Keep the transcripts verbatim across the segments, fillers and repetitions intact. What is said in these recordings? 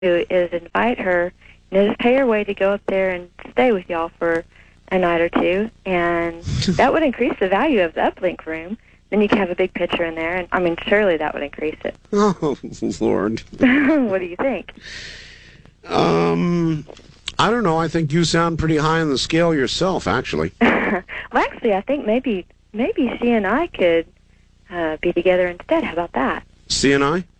do is invite her, you know, just pay her way to go up there and stay with y'all for a night or two, and that would increase the value of the uplink room. Then you could have a big picture in there, and I mean, surely that would increase it. Oh, Lord. What do you think? Um, I don't know. I think you sound pretty high on the scale yourself, actually. Well, actually, I think maybe maybe she and I could uh, be together instead. How about that? C and I?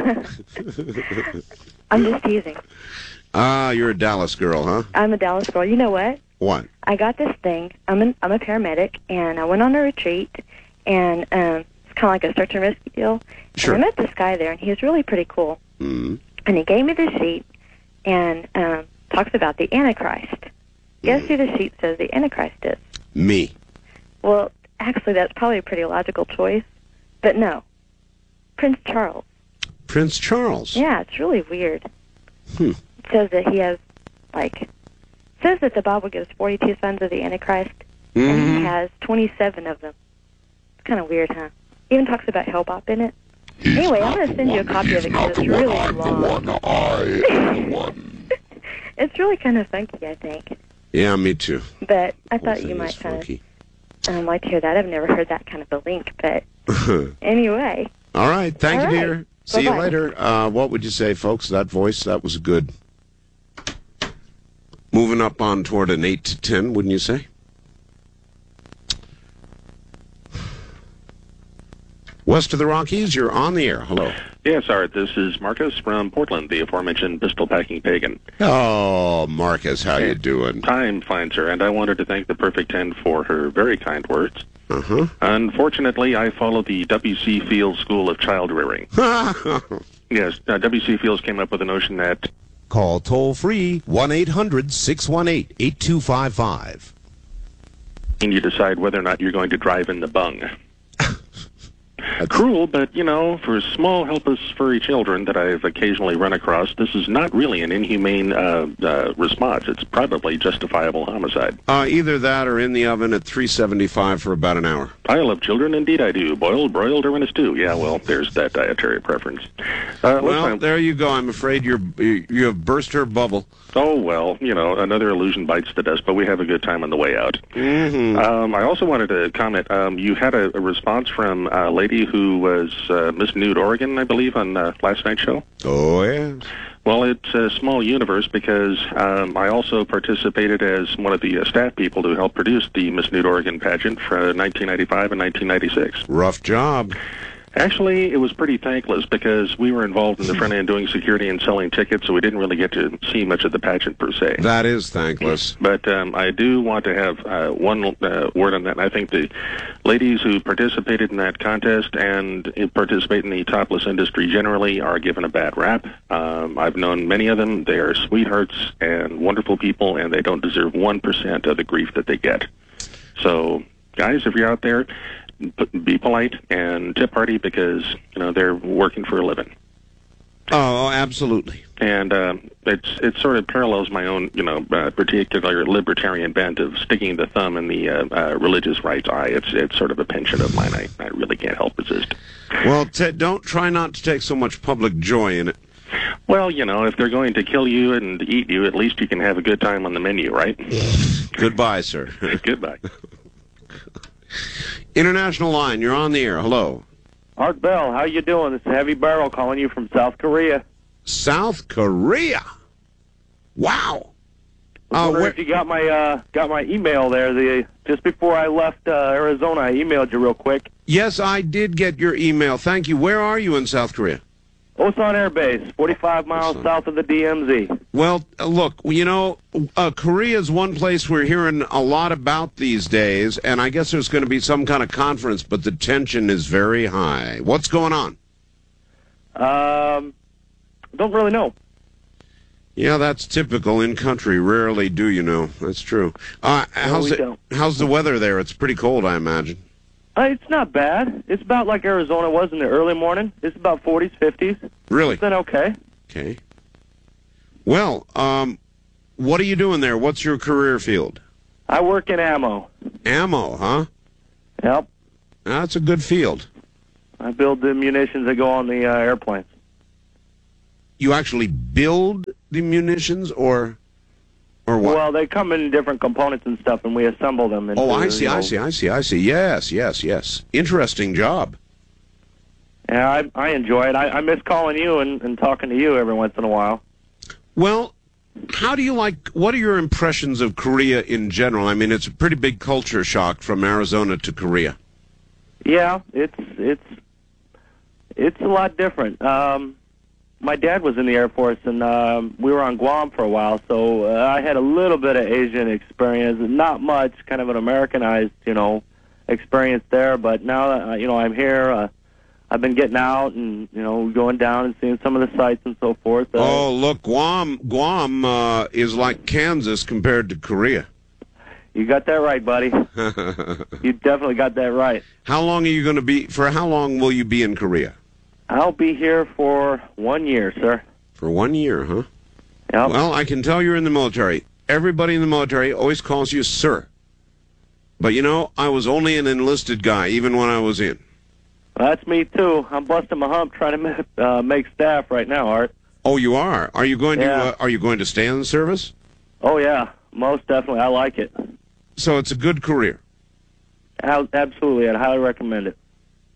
I'm just teasing. Ah, you're a Dallas girl, huh? I'm a Dallas girl. You know what? What? I got this thing. I'm an, I'm a paramedic, and I went on a retreat, and um, it's kind of like a search and rescue deal. Sure. And I met this guy there, and he was really pretty cool. Mm-hmm. And he gave me the sheet and um, talks about the Antichrist. Guess Mm. who the sheet says the Antichrist is? Me. Well, actually, that's probably a pretty logical choice, but no. Prince Charles. Prince Charles? Yeah, it's really weird. Hmm. It says that he has, like, it says that the Bible gives forty-two sons of the Antichrist, Mm-hmm. and he has twenty-seven of them. It's kind of weird, huh? Even talks about Hellbop in it. He's Anyway, I'm going to not send the you a one. copy He's of it not because it's the one. really I'm long. the one. I am the one. It's really kind of funky, I think. Yeah, me too. But I Whole thought thing you is might kind funky. of um, like to hear that. I've never heard that kind of a link, but anyway. All right. Thank All you, right. dear. See you Bye-bye. later. Uh, what would you say, folks? That voice, that was good. Moving up on toward an eight to ten, wouldn't you say? West of the Rockies, you're on the air. Hello. Yes, Art, this is Marcus from Portland, the aforementioned pistol-packing pagan. Oh, Marcus, how you doing? I'm fine, sir, and I wanted to thank the Perfect Ten for her very kind words. Uh-huh. Unfortunately, I follow the W C. Fields School of Child Rearing. Yes, uh, W C. Fields came up with the notion that Call toll-free one eight hundred six one eight eight two five five. you decide whether or not you're going to drive in the bung. Cruel, but, you know, for small, helpless, furry children that I've occasionally run across, this is not really an inhumane uh, uh, response. It's probably justifiable homicide. Uh, either that or in the oven at three seventy-five for about an hour. I love children, indeed I do. Boiled, broiled, or in a stew. Yeah, well, there's that dietary preference. Uh, Well, let's- there you go. I'm afraid you're, you you have burst her bubble. Oh, well, you know, another illusion bites the dust, but we have a good time on the way out. Mm-hmm. Um, I also wanted to comment. Um, you had a, a response from a lady who was uh, Miss Nude Oregon, I believe, on uh, last night's show. Oh, yes. Well, it's a small universe because um, I also participated as one of the uh, staff people to help produce the Miss Nude Oregon pageant for nineteen ninety-five and nineteen ninety-six. Rough job. Actually, it was pretty thankless because we were involved in the front end doing security and selling tickets, so we didn't really get to see much of the pageant per se. That is thankless. But um, I do want to have uh, one uh, word on that. I think the ladies who participated in that contest and participate in the topless industry generally are given a bad rap. Um, I've known many of them. They are sweethearts and wonderful people, and they don't deserve one percent of the grief that they get. So, guys, if you're out there, be polite and tip party because, you know, they're working for a living. Oh, absolutely. And uh, it's it sort of parallels my own, you know, uh, particular libertarian bent of sticking the thumb in the uh, uh, religious rights eye. It's it's sort of a penchant of mine. I, I really can't help resist. Well, t- don't try not to take so much public joy in it. Well, you know, if they're going to kill you and eat you, at least you can have a good time on the menu, right? Goodbye, sir. Goodbye. International line, you're on the air. Hello. Art Bell, how you doing? This is Heavy Barrel calling you from South Korea. South Korea. Wow. I was Uh, wondering where, if you got my uh, got my email there. The just before I left uh, Arizona, I emailed you real quick. yes, I did get your email. Thank you. Where are you in South Korea? Osan Air Base, forty-five miles Osan. south of the D M Z. Well, uh, look, you know, uh, Korea is one place we're hearing a lot about these days, and I guess there's going to be some kind of conference, but the tension is very high. What's going on? Um, don't really know. Yeah, that's typical in country. Rarely do you know. That's true. Uh, how's we it? don't. How's the weather there? It's pretty cold, I imagine. Uh, it's not bad. It's about like Arizona was in the early morning. It's about forties, fifties. Really? It's been okay. Okay. Well, um, what are you doing there? What's your career field? I work in ammo. Ammo, huh? Yep. That's a good field. I build the munitions that go on the uh, airplanes. you actually build the munitions, or or what? Well, they come in different components and stuff, and we assemble them. Into, oh, I see, you know, I see, I see, I see. Yes, yes, yes. Interesting job. Yeah, I, I enjoy it. I, I miss calling you and, and talking to you every once in a while. Well, how do you like, what are your impressions of Korea in general? I mean, it's a pretty big culture shock from Arizona to Korea. Yeah, it's it's it's a lot different. Um, my dad was in the Air Force, and um, we were on Guam for a while, so uh, I had a little bit of Asian experience, not much, kind of an Americanized, you know, experience there. But now that uh, you know I'm here, uh, I've been getting out and you know going down and seeing some of the sights and so forth. Uh, oh, look, Guam, Guam uh, is like Kansas compared to Korea. You got that right, buddy. You definitely got that right. How long are you going to be? For how long will you be in Korea? I'll be here for one year, sir. For one year, huh? Yep. Well, I can tell you're in the military. Everybody in the military always calls you sir. But you know, I was only an enlisted guy, even when I was in. Well, that's me too. I'm busting my hump trying to uh, make staff right now, Art. Oh, you are? Are you going Yeah. to? Uh, are you going to stay in the service? Oh yeah, most definitely. I like it. So it's a good career. How, absolutely, I'd highly recommend it.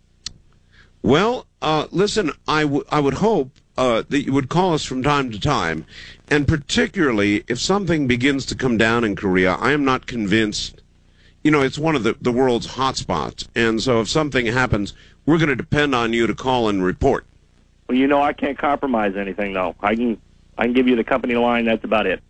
Well, uh, listen, I, w- I would hope uh, that you would call us from time to time, and particularly if something begins to come down in Korea. I am not convinced. You know, it's one of the, the world's hot spots, and so if something happens, we're going to depend on you to call and report. Well, you know I can't compromise anything, though. I can I can give you the company line. That's about it.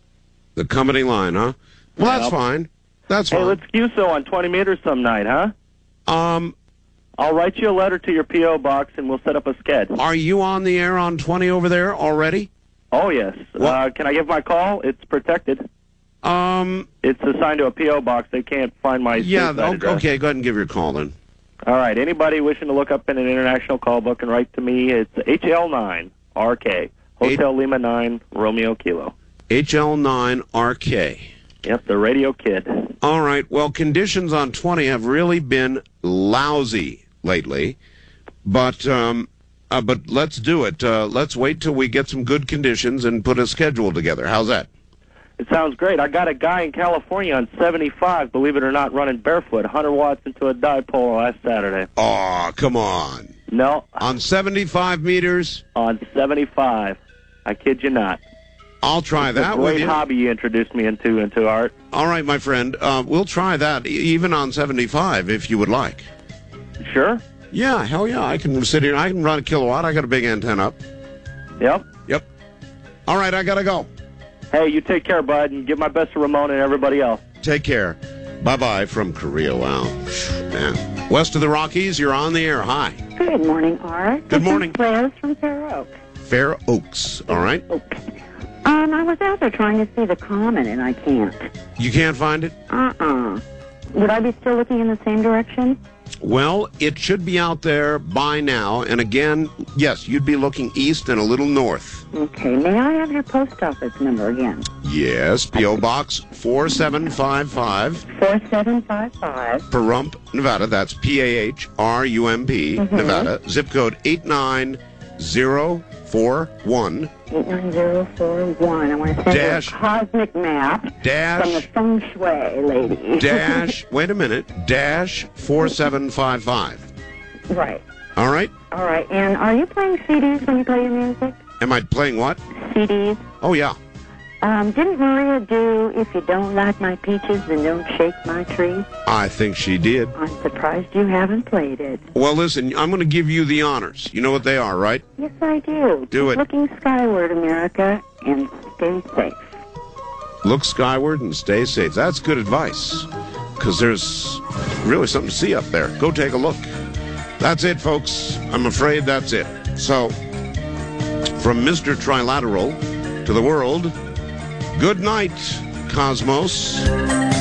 The company line, huh? Well, that's Yep. fine. That's Hey, fine. let's Q S O on twenty meters some night, huh? Um, I'll write you a letter to your P O box, and we'll set up a sked. are you on the air on twenty over there already? Oh, yes. What? Uh, can I give my call? It's protected. Um, It's assigned to a P O box. They can't find my yeah, stateside o- address. okay, go ahead and give your call then. All right. Anybody wishing to look up in an international call book and write to me, it's H L nine R K, Hotel Lima nine, Romeo Kilo. H L nine R K. Yep, the radio kid. All right. Well, conditions on twenty have really been lousy lately, but um, uh, but let's do it. Uh, let's wait till we get some good conditions and put a schedule together. How's that? It sounds great. I got a guy in California on seventy-five, believe it or not, running barefoot, one hundred watts into a dipole last Saturday. Oh, come on. No, On seventy-five meters, on seventy-five. I kid you not. I'll try It's a that with great you. hobby you introduced me into, into Art. All right, my friend. Uh, we'll try that e- even on seventy-five if you would like. Sure? Yeah, hell yeah. I can sit here. I can run a kilowatt. I got a big antenna up. Yep. Yep. All right, I got to go. Hey, you take care, bud, and give my best to Ramon and everybody else. Take care. Bye-bye from Korea. Wow. Man. West of the Rockies, you're on the air. Hi. Good morning, Art. Good This morning. is Claire from Fair Oaks. Fair Oaks. All right. Oaks. Um, I was out there trying to see the Comet, and I can't. You can't find it? Uh-uh. Would I be still looking in the same direction? Well, it should be out there by now. And again, yes, you'd be looking east and a little north. Okay. May I have your post office number again? Yes, P O Box four seven five five, four seven five five. Pahrump, Nevada. That's P A H R U M P, Nevada. Zip code eight nine zero four one. eight nine zero four one. I want to send Dash. you a cosmic map from the Dash, feng shui lady. dash, wait a minute, dash four seven five five. Right. All right? All right. And are you playing C Ds when you play your music? Am I playing what? C Ds? Oh, yeah. Um, didn't Maria do If You Don't Like My Peaches, Then Don't Shake My Tree? I think she did. I'm surprised you haven't played it. Well, listen, I'm going to give you the honors. You know what they are, right? Yes, I do. Do Keep it. looking skyward, America, and stay safe. Look skyward and stay safe. That's good advice, because there's really something to see up there. Go take a look. That's it, folks. I'm afraid that's it. So, from Mister Trilateral to the world, good night, Cosmos.